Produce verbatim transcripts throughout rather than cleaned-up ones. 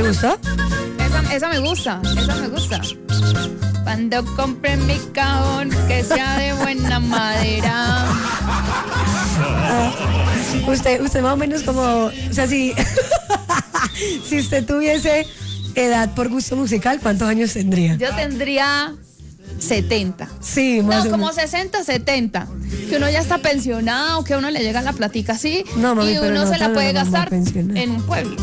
gustó? Esa, esa me gusta, esa me gusta. Cuando compre mi cajón, que sea de buena madera. Ah, usted, usted más o menos como, o sea, si, si usted tuviese edad por gusto musical, ¿cuántos años tendría? Yo tendría setenta. Sí, más No, o como menos. sesenta, setenta. Que uno ya está pensionado, que a uno le llega la platica así. No, mami, y pero uno no se la tan puede normal gastar pensionado. en un pueblo.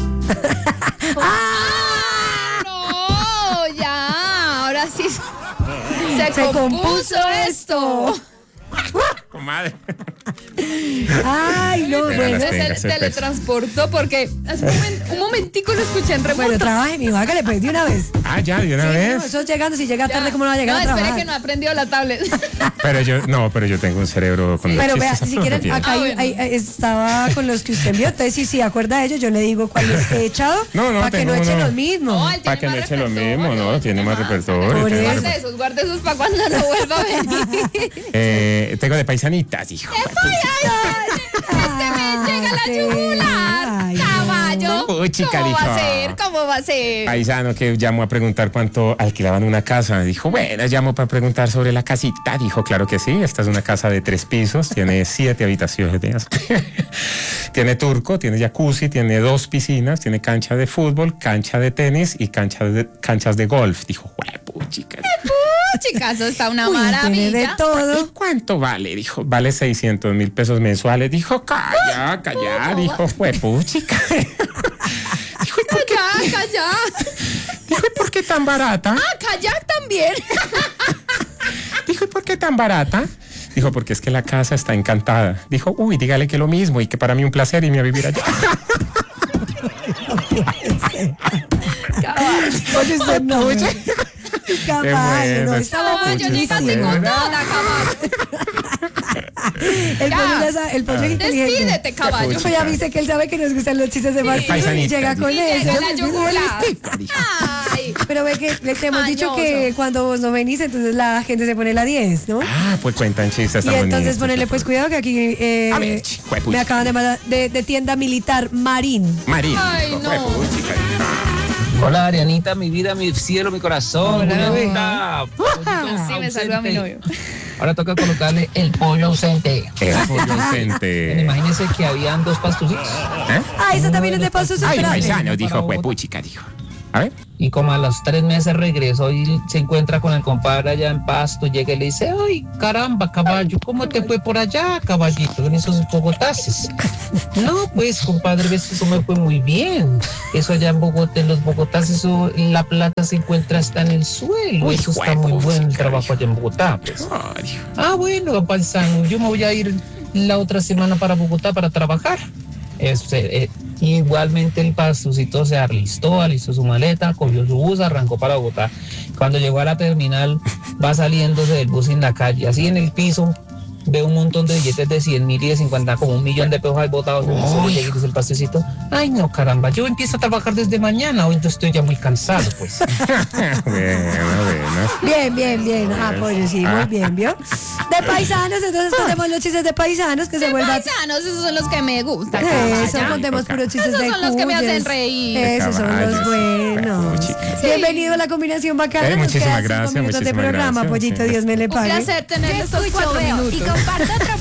¡Ah! No, ya, ahora sí se, Se compuso, compuso esto. Comadre. Ay, no, Pero bueno. las Se tengas, pues. teletransportó porque hace un, momen- un momentico lo escuché en remoto. Bueno, trabaje, mi vaca, le pedí una vez. Ah, ya, de una Sí, no, vez. eso llegando, si llega Ya. tarde, ¿cómo no va a llegar No, a espere trabajar? que no ha aprendido la tablet. Pero yo, no, pero yo tengo un cerebro con Pero vea, chistes. si quieren, acá Ah, hay- bueno. hay- hay- estaba con los que usted envió, entonces si se acuerda de ellos, yo le digo cuáles he echado, No, no, para que tengo no echen uno. los mismos. No, él Para tiene que no más eche lo repertorio, mismo, ¿no? Tiene más repertorio. Por tiene más eso. Guarde esos, guarde esos para cuando no vuelva a venir. Eh, tengo de paisanitas, hijo. Este me llega la sí. yugular. Ay, no. Caballo. Uy, chica, ¿Cómo va dijo. a ser? ¿Cómo va a ser? Paisano que llamó a preguntar cuánto alquilaban una casa. Dijo, bueno, llamo para preguntar sobre la casita. Dijo, claro que sí, esta es una casa de tres pisos, tiene siete habitaciones. Tiene turco, tiene jacuzzi, tiene dos piscinas, tiene cancha de fútbol, cancha de tenis y cancha de, canchas de golf. Dijo, huepu, chica. Uh, chicas, eso está una Uy, tiene de maravilla. todo. ¿Cuánto vale? Dijo, vale seiscientos mil pesos mensuales. Dijo, calla, calla. Dijo, huepu, chica. Dijo, ¿y por qué, Calla, calla. dijo, ¿y por qué tan barata? Ah, calla también. Dijo, ¿y por qué tan barata? Dijo, porque es que la casa está encantada. Dijo, uy, dígale que lo mismo y que para mí un placer irme a vivir allá. Oye, usted no. Oye. Caballo, bueno, no, es- estaba muy Caballo, llegaste con toda, caballo. El Ya. pollo, ya sabe, el pollo es inteligente. Despídete, caballo. Pues ya viste que él sabe que nos gustan los chistes de Martín y Paisanita. llega con Y eso. llega la Pues, yugular. Dijo. Ay. Pero ve que le te hemos dicho Mañoso. que cuando vos no venís, entonces la gente se pone la diez, ¿no? Ah, pues cuentan chistes Y tan entonces bonitos. ponele pues cuidado que aquí eh, A ver, ch, juepucha. me acaban de mandar de, de tienda militar Marín. Marín. Ay, dijo, no. huepu, chica. Hola, Arianita, mi vida, mi cielo, mi corazón. Hola, Julianita. Así me saludó a mi novio. Ahora toca colocarle el pollo ausente. El pollo Bueno, ausente. imagínense que habían dos pastucitos. ¿Eh? Ah, eso también es de paso Ay, superable. paisano, dijo, Para huepu, chica, dijo. A ver. Y como a los tres meses regresó y se encuentra con el compadre allá en Pasto, llega y le dice, ay, caramba, caballo, ¿cómo te fue por allá, caballito, en esos bogotases? No, pues, compadre, ves, eso me fue muy bien. Eso allá en Bogotá, en los bogotases, eso, la plata se encuentra hasta en el suelo. Uy, Eso está muy huevo, bueno el chica, trabajo dijo. allá en Bogotá, pues. Ay, dijo. Ah, bueno, paisano, yo me voy a ir la otra semana para Bogotá para trabajar. Este, eh, igualmente el pastucito se alistó, alistó su maleta, cogió su bus, arrancó para Bogotá. Cuando llegó a la terminal, va saliéndose del bus en la calle, así en el piso, ve un montón de billetes de cien mil y de cincuenta, como un millón de pesos ahí botados en el suelo, y dice el pastucito, ay no, caramba, yo empiezo a trabajar desde mañana, hoy yo estoy ya muy cansado, pues. Bueno, bueno. Bien, bien, bien. Ah, pues sí, muy bien, ¿vio? De paisanos, entonces contemos los chistes de paisanos que se vuelvan. Paisanos, esos son los que me gustan. Eso, caballo. contemos puros chistes Esos de son los que me hacen cuyes. reír. Esos son los Caballos. buenos. Huepu, chica. Bienvenido a la combinación bacana. Eh, Nos muchísimas quedan cinco gracias, minutos de muchísimas programa, gracias, pollito, sí. Dios me le Un pague. placer tener estos cuatro minutos. Y comparto otro